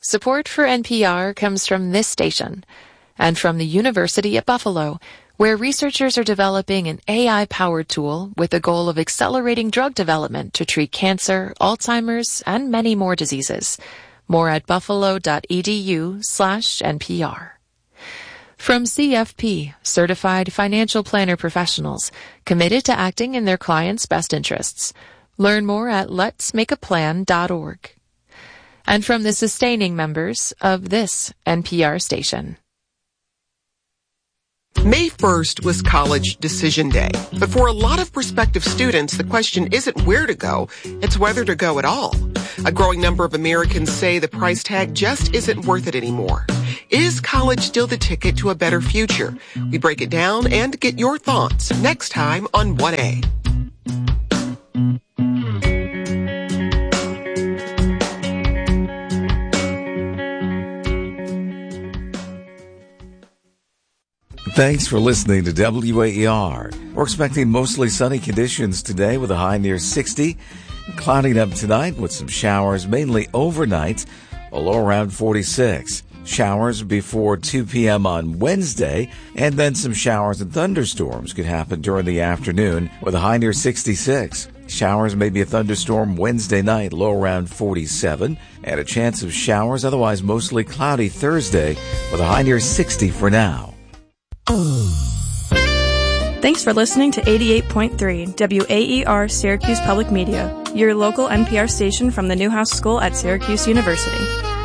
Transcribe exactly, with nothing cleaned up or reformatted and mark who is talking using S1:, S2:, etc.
S1: Support for N P R comes from this station and from the University at Buffalo, where researchers are developing an A I-powered tool with the goal of accelerating drug development to treat cancer, Alzheimer's, and many more diseases. More at buffalo.edu slash NPR. From C F P, Certified Financial Planner Professionals, committed to acting in their clients' best interests. Learn more at lets make a plan dot org. And from the sustaining members of this N P R station.
S2: May first was College Decision Day, but for a lot of prospective students, the question isn't where to go, it's whether to go at all. A growing number of Americans say the price tag just isn't worth it anymore. Is college still the ticket to a better future? We break it down and get your thoughts next time on one A.
S3: Thanks for listening to W A E R. We're expecting mostly sunny conditions today with a high near sixty. Clouding up tonight with some showers, mainly overnight, a low around forty-six. Showers before two p.m. on Wednesday, and then some showers and thunderstorms could happen during the afternoon with a high near sixty-six. Showers, maybe a thunderstorm Wednesday night, low around forty-seven, and a chance of showers, otherwise mostly cloudy Thursday with a high near sixty for now.
S4: Thanks for listening to eighty-eight point three W A E R Syracuse Public Media, your local N P R station from the Newhouse School at Syracuse University.